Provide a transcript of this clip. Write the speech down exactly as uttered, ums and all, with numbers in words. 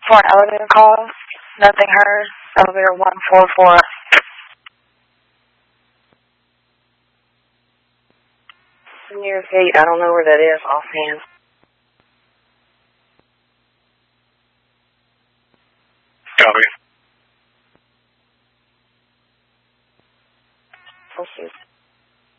for an elevator call. Nothing heard. Elevator one four four. Near gate. I don't know where that is offhand. Copy.